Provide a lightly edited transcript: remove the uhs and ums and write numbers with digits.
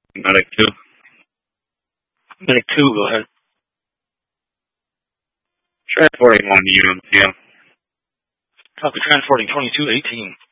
Medic 2. Medic 2, go ahead. Transporting 1 UMCM. Copy, transporting 2218.